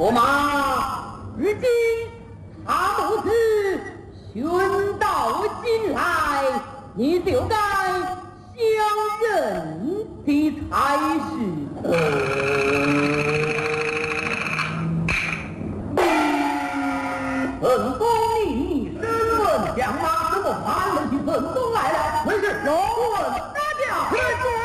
驸马，如今他母子寻到今来，你就该相认的才是。本宫你身问将马，怎么派人去本宫来了？为是容问大驾。